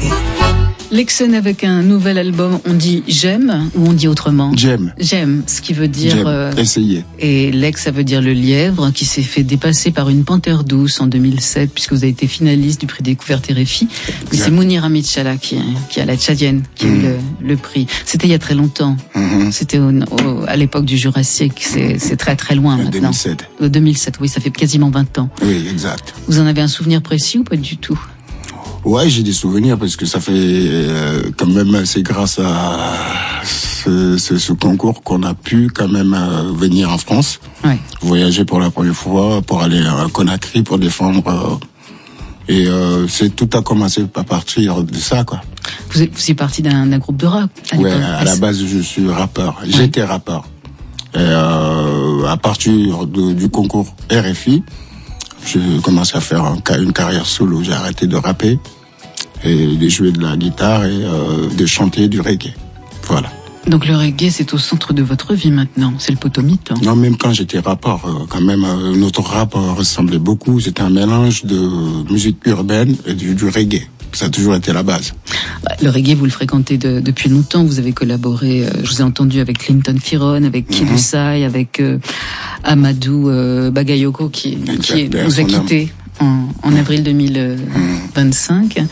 Lexen avec un nouvel album, on dit j'aime ou on dit autrement? J'aime. J'aime, ce qui veut dire... Essayer. Et Lex, ça veut dire le lièvre, qui s'est fait dépasser par une panthère douce en 2007, puisque vous avez été finaliste du prix Découverte RFI. Mais c'est Mounir Amidchala qui a la tchadienne, qui a eu le prix. C'était il y a très longtemps. C'était à l'époque du Jurassique, c'est très très loin maintenant. 2007. 2007, oui, ça fait quasiment 20 ans. Oui, exact. Vous en avez un souvenir précis ou pas du tout? Ouais, j'ai des souvenirs parce que ça fait quand même, c'est grâce à ce concours qu'on a pu quand même venir en France, voyager pour la première fois, pour aller à Conakry pour défendre. Et tout a commencé à partir de ça, quoi. Vous êtes parti d'un groupe de rap à l'époque? Ouais, à la base je suis rappeur. Ouais. J'étais rappeur. Et à partir du concours RFI, j'ai commencé à faire une carrière solo. J'ai arrêté de rapper et de jouer de la guitare et de chanter du reggae. Voilà. Donc le reggae, c'est au centre de votre vie maintenant, c'est le potomite, hein? Non, même quand j'étais rappeur, quand même, notre rap ressemblait beaucoup. C'était un mélange de musique urbaine et du reggae. Ça a toujours été la base. Le reggae, vous le fréquentez depuis longtemps. Vous avez collaboré, je vous ai entendu avec Clinton Firon, avec Kidusai, avec Amadou Bagayoko qui nous a quittés en avril 2025.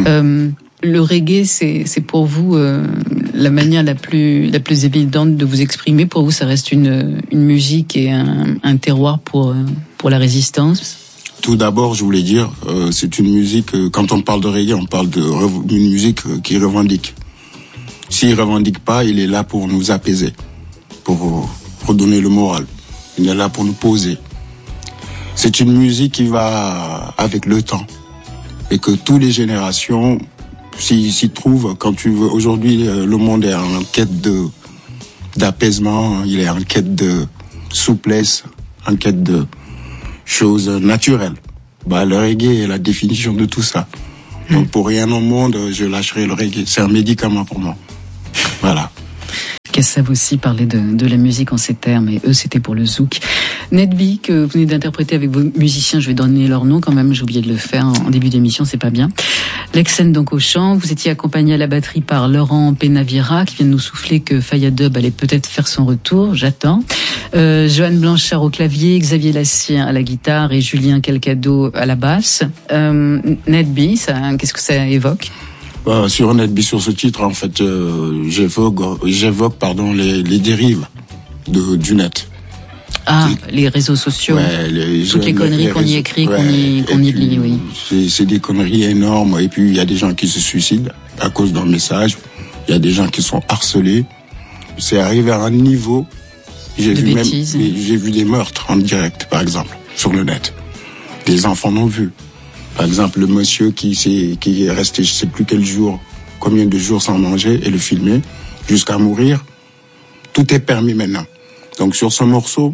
Le reggae, c'est pour vous la manière la plus évidente de vous exprimer. Pour vous, ça reste une musique et un terroir pour la résistance. Tout d'abord, je voulais dire, c'est une musique, quand on parle de reggae, on parle d'une musique qui revendique. S'il revendique pas, il est là pour nous apaiser, pour redonner le moral. Il est là pour nous poser. C'est une musique qui va avec le temps et que toutes les générations s'y trouvent. Quand tu veux, aujourd'hui, le monde est en quête d'apaisement, il est en quête de souplesse, en quête de choses naturelles. Le reggae est la définition de tout ça. Donc pour rien au monde, je lâcherai le reggae. C'est un médicament pour moi. Voilà. Qu'est-ce que ça vaut aussi parler de la musique en ces termes, et eux c'était pour le zouk. Nedby, que vous venez d'interpréter avec vos musiciens, je vais donner leur nom quand même, j'ai oublié de le faire en début d'émission, c'est pas bien. Lexen donc au chant, vous étiez accompagné à la batterie par Laurent Penavira qui vient de nous souffler que Faya Dub allait peut-être faire son retour, j'attends. Joanne Blanchard au clavier, Xavier Lassier à la guitare et Julien Calcado à la basse. Nedby, qu'est-ce que ça évoque? Sur Nedby, sur ce titre, en fait, j'évoque les dérives du net. Les réseaux sociaux. Ouais, toutes les conneries qu'on y écrit, qu'on y lit, oui. C'est des conneries énormes. Et puis, il y a des gens qui se suicident à cause d'un message. Il y a des gens qui sont harcelés. C'est arrivé à un niveau. J'ai vu des meurtres en direct, par exemple, sur le net. Des enfants l'ont vu. Par exemple, le monsieur qui est resté, je sais plus combien de jours sans manger et le filmer jusqu'à mourir. Tout est permis maintenant. Donc sur ce morceau,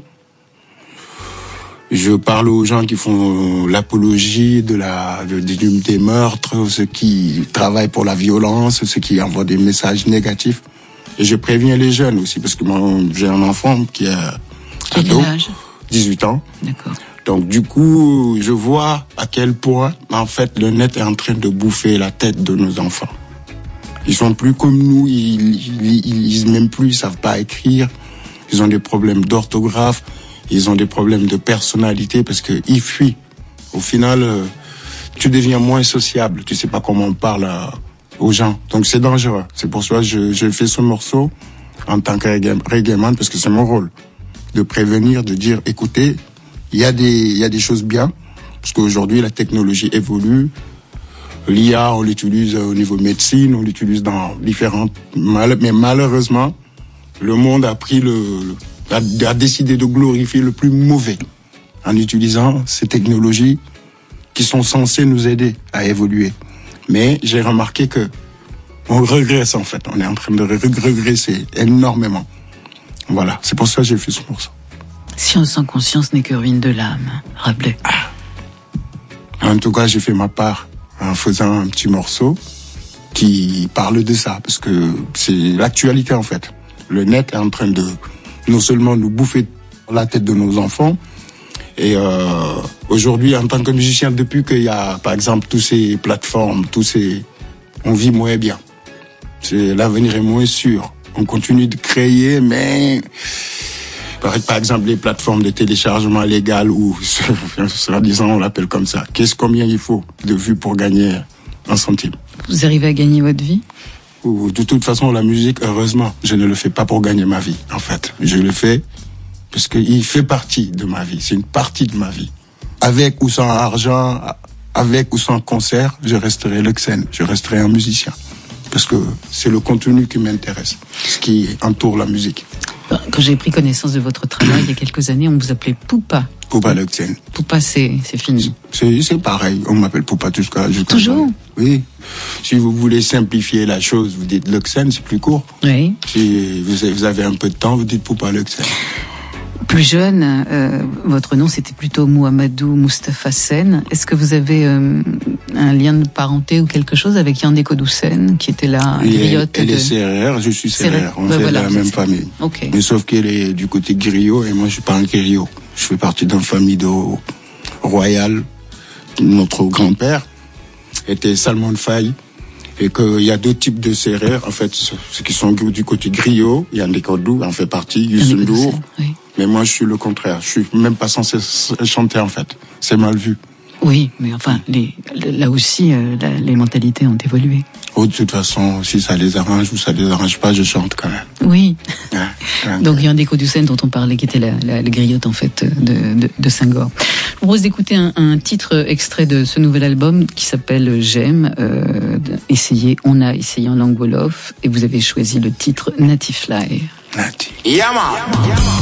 je parle aux gens qui font l'apologie des meurtres, ceux qui travaillent pour la violence, ceux qui envoient des messages négatifs. Et je préviens les jeunes aussi, parce que moi, j'ai un enfant qui a quel âge? 18 ans. D'accord. Donc du coup, je vois à quel point, en fait, le net est en train de bouffer la tête de nos enfants. Ils sont plus comme nous, ils même plus, ils savent pas écrire. Ils ont des problèmes d'orthographe, ils ont des problèmes de personnalité parce que ils fuient. Au final, tu deviens moins sociable. Tu sais pas comment on parle aux gens. Donc c'est dangereux. C'est pour ça que je fais ce morceau en tant que reggaeman parce que c'est mon rôle de prévenir, de dire, écoutez, il y a des choses bien parce qu'aujourd'hui la technologie évolue. L'IA, on l'utilise au niveau médecine, on l'utilise dans différentes... Mais malheureusement, le monde a décidé de glorifier le plus mauvais en utilisant ces technologies qui sont censées nous aider à évoluer. Mais j'ai remarqué que on régresse en fait. On est en train de régresser énormément. Voilà, c'est pour ça que j'ai fait ce morceau. Science sans conscience n'est que ruine de l'âme, Rabelais. En tout cas, j'ai fait ma part en faisant un petit morceau qui parle de ça, parce que c'est l'actualité en fait. Le net est en train de non seulement nous bouffer la tête de nos enfants, et aujourd'hui en tant que musicien, depuis qu'il y a par exemple toutes ces plateformes, tous ces on vit moins bien. L'avenir est moins sûr. On continue de créer, mais par exemple les plateformes de téléchargement légal ou soi-disant on l'appelle comme ça. Combien il faut de vues pour gagner un centime? Vous arrivez à gagner votre vie? De toute façon, la musique, heureusement, je ne le fais pas pour gagner ma vie, en fait. Je le fais parce qu'il fait partie de ma vie. C'est une partie de ma vie. Avec ou sans argent, avec ou sans concert, je resterai Luxen. Je resterai un musicien. Parce que c'est le contenu qui m'intéresse, ce qui entoure la musique. Quand j'ai pris connaissance de votre travail il y a quelques années, on vous appelait Poupa. Poupa Luxen. Poupa, c'est fini. C'est pareil, on m'appelle Poupa jusqu'à toujours. Oui. Si vous voulez simplifier la chose, vous dites Luxen, c'est plus court. Oui. Si vous avez un peu de temps, vous dites Poupa Luxen. Plus jeune, votre nom c'était plutôt Mouhamadou Moustapha Sen. Est-ce que vous avez un lien de parenté ou quelque chose avec Yandé Kodoussen, qui était là, griotte Elle est CRR, je suis CRR. On fait de la même famille. Okay. Mais sauf qu'elle est du côté griot et moi je suis pas un griot. Je fais partie d'une famille royale. Notre grand-père était Salmon Faye. Et qu'il y a deux types de CRR, en fait, ceux qui sont du côté griot, Yandé Kodou en fait partie, Youssou N'Dour. Oui. Mais moi, je suis le contraire. Je suis même pas censé chanter, en fait. C'est mal vu. Oui, mais enfin, là aussi, les mentalités ont évolué. Oh, de toute façon, si ça les arrange ou ça les arrange pas, je chante quand même. Oui. Donc, il y a un Yandé Kodoussen dont on parlait, qui était la griotte, en fait, de Senghor. Je vous propose d'écouter un titre extrait de ce nouvel album qui s'appelle J'aime. On a essayé en langue wolof et vous avez choisi le titre Natifly. Nati. Yama.